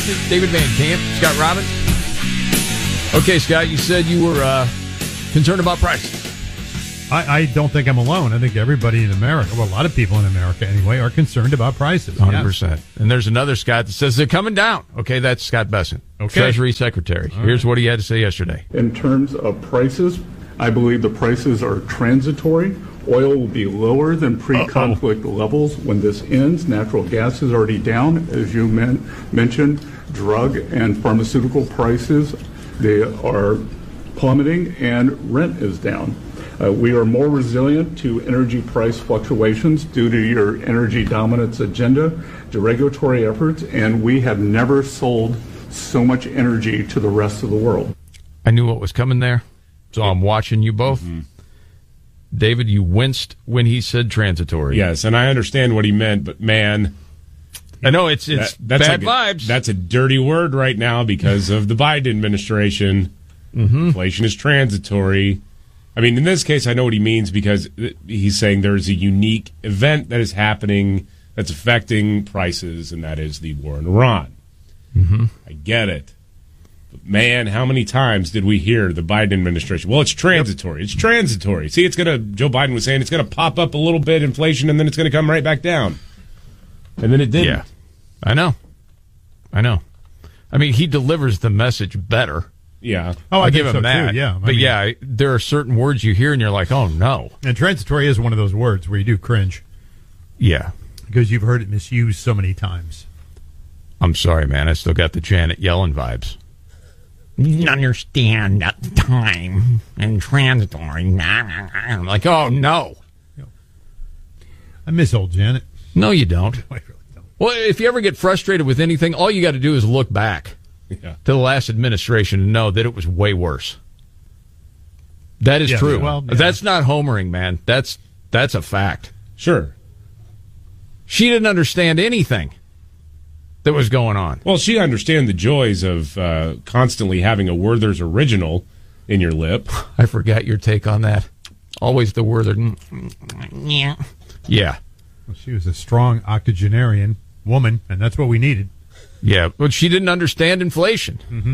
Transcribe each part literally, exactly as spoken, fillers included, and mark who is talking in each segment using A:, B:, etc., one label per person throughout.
A: David, David Van Camp, Scott Robbins. Okay, Scott, you said you were uh, concerned about prices.
B: I, I don't think I'm alone. I think everybody in America, well, a lot of people in America anyway, are concerned about prices.
A: one hundred percent. Yes. And there's another Scott that says they're coming down. Okay, that's Scott Bessent, okay. Treasury Secretary. All Here's right. what he had to say yesterday.
C: In terms of prices, I believe the prices are transitory. Oil will be lower than pre-conflict Uh-oh. levels when this ends. Natural gas is already down, as you men- mentioned. Drug and pharmaceutical prices, they are plummeting, and rent is down. Uh, we are more resilient to energy price fluctuations due to your energy dominance agenda, to regulatory efforts, and we have never sold so much energy to the rest of the world.
A: I knew what was coming there, so I'm watching you both. Mm-hmm. David, you winced when he said transitory.
D: Yes, and I understand what he meant, but man,
A: I know it's it's
D: that, that's
A: bad
D: like
A: vibes.
D: A, that's a dirty word right now because of the Biden administration.
A: Mm-hmm.
D: Inflation is transitory. I mean, in this case, I know what he means because he's saying there's a unique event that is happening that's affecting prices, and that is the war in Iran.
A: Mm-hmm.
D: I get it. But man, how many times did we hear the Biden administration? Well, it's transitory. It's transitory. See, it's going to, Joe Biden was saying it's going to pop up a little bit, inflation, and then it's going to come right back down. And then it didn't.
A: Yeah, I know. I know. I mean, he delivers the message better.
D: Yeah.
B: Oh, I,
A: I give him
B: so
A: that.
B: Too, yeah. I
A: but
B: mean,
A: yeah, there are certain words you hear and you're like, oh, no.
B: And transitory is one of those words where you do cringe.
A: Yeah.
B: Because you've heard it misused so many times.
A: I'm sorry, man. I still got the Janet Yellen vibes. You understand at the time and transitory. I'm like, oh, no.
B: I miss old Janet.
A: No, you don't.
B: I really don't.
A: Well, if you ever get frustrated with anything, all you got to do is look back.
D: Yeah.
A: To the last administration and know that it was way worse. That is
B: yeah,
A: true.
B: Well, yeah.
A: That's not homering, man. That's that's a fact.
D: Sure.
A: She didn't understand anything that was going on.
D: Well, she understands the joys of uh, constantly having a Werther's original in your lip.
A: I forgot your take on that. Always the Werther. Yeah. Yeah.
B: Well, she was a strong octogenarian woman, and that's what we needed.
A: Yeah, but she didn't understand inflation.
B: Mm-hmm.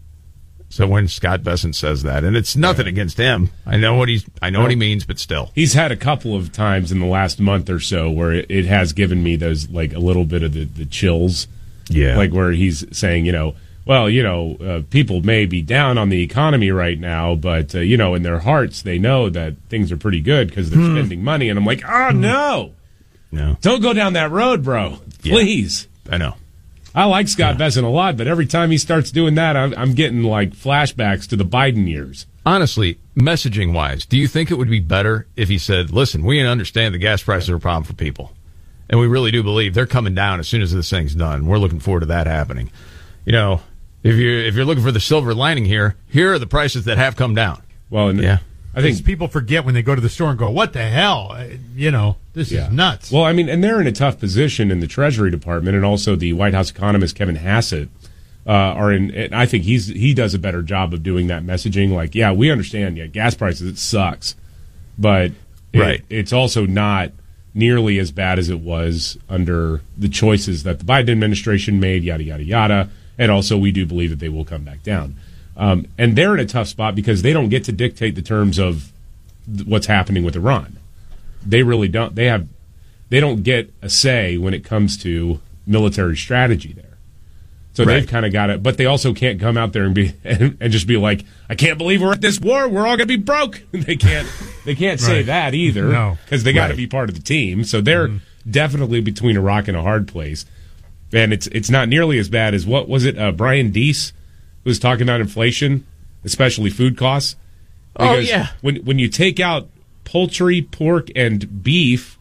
A: So when Scott Bessent says that, and it's nothing yeah. against him, I know what he's, I know well, what he means, but still,
D: he's had a couple of times in the last month or so where it, it has given me those like a little bit of the, the chills.
A: Yeah,
D: like where he's saying, you know, well, you know, uh, people may be down on the economy right now, but uh, you know, in their hearts, they know that things are pretty good because they're hmm. spending money. And I'm like, oh hmm. no,
A: no,
D: don't go down that road, bro. Please,
A: yeah. I know.
D: I like Scott
A: yeah.
D: Bessent a lot, but every time he starts doing that, I'm, I'm getting like flashbacks to the Biden years.
A: Honestly, messaging-wise, do you think it would be better if he said, listen, we understand the gas prices are a problem for people, and we really do believe they're coming down as soon as this thing's done. We're looking forward to that happening. You know, if you're, if you're looking for the silver lining here, here are the prices that have come down.
D: Well, and
A: yeah.
D: I think
B: people forget when they go to the store and go, what the hell? You know, this yeah. is nuts.
D: Well, I mean, and they're in a tough position in the Treasury Department, and also the White House economist Kevin Hassett uh, are in. And I think he's he does a better job of doing that messaging. Like, yeah, we understand. Yeah, gas prices, it sucks, but it,
A: right.
D: it's also not nearly as bad as it was under the choices that the Biden administration made. Yada yada yada. And also, we do believe that they will come back down. Um, and they're in a tough spot because they don't get to dictate the terms of th- what's happening with Iran. They really don't. They have, they don't get a say when it comes to military strategy there. So right. they've kind of got it, but they also can't come out there and be and, and just be like, "I can't believe we're at this war. We're all going to be broke." They can't. They can't say
B: right.
D: that either
B: no.
D: because they got to
A: right.
D: be part of the team. So they're mm-hmm. definitely between a rock and a hard place. And it's it's not nearly as bad as what was it? Uh, Brian Deese was talking about inflation, especially food costs.
A: Because oh yeah.
D: When when you take out poultry, pork, and beef,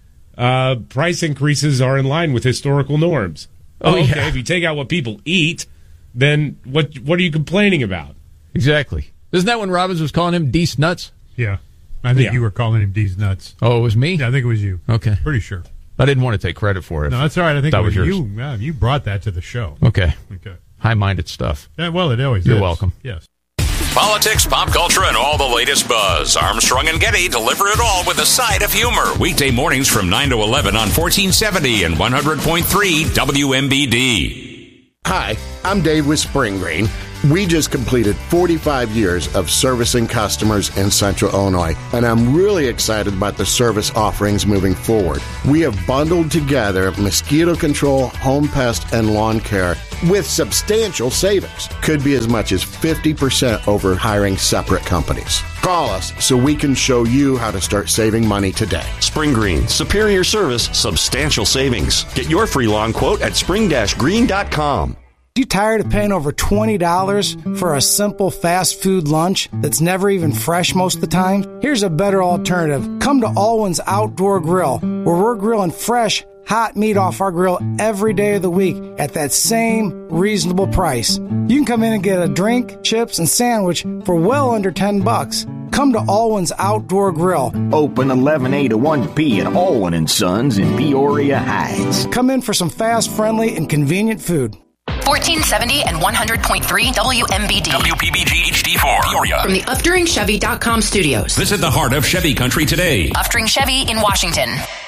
D: uh, price increases are in line with historical norms.
A: Oh,
D: okay,
A: yeah.
D: if you take out what people eat, then what what are you complaining about?
A: Exactly. Isn't that when Robbins was calling him Deese nuts?
B: Yeah. I think
D: yeah.
B: you were calling him Deese nuts.
A: Oh, it was me?
B: Yeah, I think it was you.
A: Okay.
B: Pretty sure.
A: I didn't want to take credit for it.
B: No, that's all right. I think
A: that
B: it was,
A: was
B: you. Yeah, you brought that to the show.
A: Okay.
B: Okay.
A: High-minded stuff.
B: Yeah, well, it always
A: You're
B: is.
A: welcome.
B: Yes.
E: Politics, pop culture, and all the latest buzz. Armstrong and Getty deliver it all with a side of humor. Weekday mornings from nine to eleven on fourteen seventy and one hundred point three W M B D.
F: Hi, I'm Dave with Spring Green. We just completed forty-five years of servicing customers in Central Illinois, and I'm really excited about the service offerings moving forward. We have bundled together mosquito control, home pest, and lawn care with substantial savings. Could be as much as fifty percent over hiring separate companies. Call us so we can show you how to start saving money today.
G: Spring Green, superior service, substantial savings. Get your free lawn quote at spring green dot com.
H: You tired of paying over twenty dollars for a simple fast food lunch that's never even fresh most of the time? Here's a better alternative. Come to Alwyn's Outdoor Grill, where we're grilling fresh, hot meat off our grill every day of the week at that same reasonable price. You can come in and get a drink, chips, and sandwich for well under ten bucks. Come to Alwyn's Outdoor Grill.
I: Open eleven A to one P at Alwyn and Sons in Peoria Heights.
H: Come in for some fast, friendly, and convenient food.
J: fourteen seventy and one hundred point three W M B D.
E: W P B G H D four. Peoria.
J: From the Upduring Chevy dot com studios.
E: Visit the heart of Chevy country today.
J: Upduring Chevy in Washington.